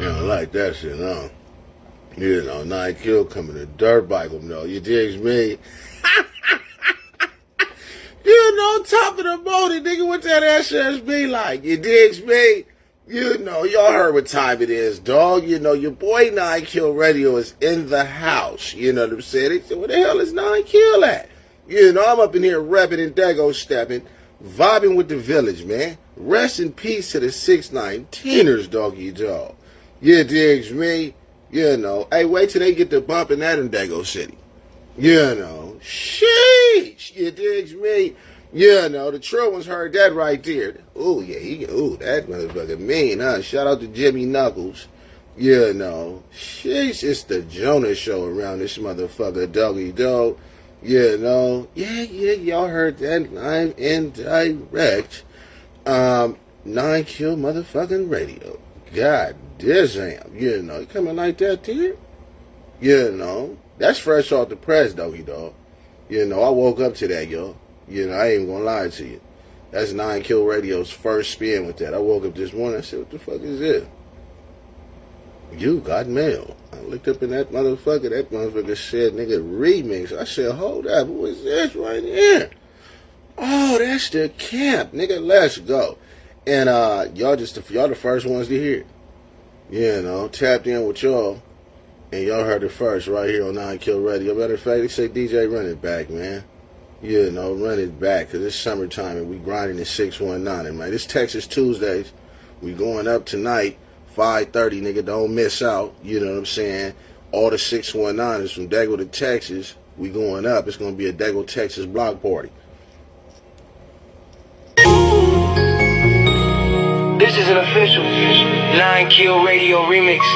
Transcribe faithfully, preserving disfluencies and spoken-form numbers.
You don't like that shit, huh? You know, nine kill coming to dirt bike them, though. You dig me? You know, top of the morning, nigga, what that S S be like? You dig me? You know, y'all heard what time it is, dog. You know, your boy nine Kill Radio is in the house. You know what I'm saying? They said, where the hell is nine Kill at? You know, I'm up in here repping and dago stepping, vibing with the village, man. Rest in peace to the six nineteeners, doggy dog. You digs me? You know, hey, wait till they get the bumping that in Dago City. You know, sheesh, you digs me? You know, the true ones heard that right there. Ooh, yeah, he, ooh, that motherfucker mean, huh? Shout out to Jimmy Knuckles. You know, sheesh, it's the Jonah show around this motherfucker, doggy dog. You know, yeah, yeah, y'all heard that. I'm indirect. Um, nine Kill motherfucking radio. God damn, you know, you coming like that to you? You know, that's fresh off the press, doggy dog. You know, I woke up to that, yo. You know, I ain't gonna lie to you. That's nine Kill Radio's first spin with that. I woke up this morning, I said, what the fuck is this? You got mail. I looked up in that motherfucker, that motherfucker said, nigga, remix. I said, hold up, what is this right here? Oh, that's the camp, nigga, let's go. And uh, y'all just, y'all the first ones to hear it. You know, tapped in with y'all, and y'all heard it first right here on nine Kill Radio. Matter of fact, they say, D J, run it back, man. You know, run it back, because it's summertime, and we grinding in six one nine, man. It's Texas Tuesdays. We going up tonight, five thirty, nigga, don't miss out. You know what I'm saying? All the six one niners from Dago to Texas, we going up. It's going to be a Dago, Texas block party. This is an official nine Kill Radio remix.